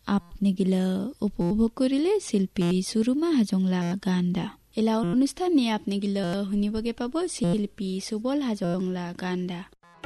আপনি গিলা উপভোগ কৰিলে শিল্পী সুৰুমা হাজংলা গানডা। এলা অনুষ্ঠানে আপনি গিলা শুনিবগে পাব শিল্পী সুবল হাজংলা গানডা।